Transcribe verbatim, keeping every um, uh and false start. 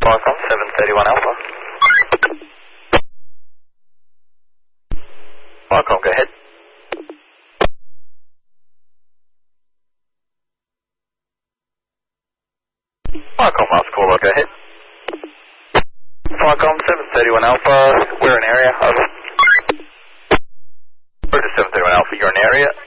Falcon seven thirty-one Alpha. Falcon, go ahead. Falcon, last caller, go ahead. Falcon seven thirty-one Alpha, we're in area, over. We're to seven thirty-one Alpha, you're in area.